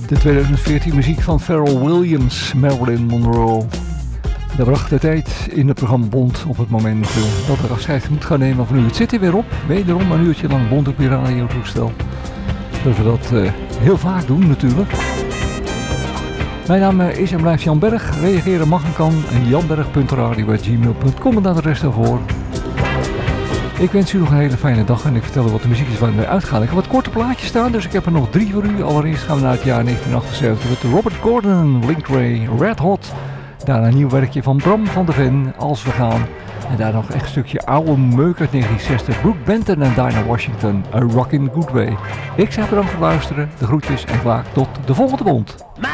De 2014 muziek van Pharrell Williams, Marilyn Monroe. De bracht de tijd in het programma Bond op het moment dat er afscheid moet gaan nemen van u. Het zit er weer op, wederom een uurtje lang Bond op je radiotoestel. Zoals we dat heel vaak doen natuurlijk. Mijn naam is en blijft Jan Berg. Reageren mag en kan. En janberg.radio@gmail.com en daar de rest daarvoor. Ik wens u nog een hele fijne dag en ik vertel u wat de muziek is waar we uitgaan. Ik heb wat korte plaatjes staan, dus ik heb er nog 3 voor u. Allereerst gaan we naar het jaar 1978 met Robert Gordon, Link Ray, Red Hot. Daarna een nieuw werkje van Bram van der Ven, Als we gaan. En daar nog echt een stukje oude meuk uit 1960. Brooke Benton en Dinah Washington, A Rockin' Good Way. Ik zeg bedankt voor het luisteren, de groetjes en graag tot de volgende Bond.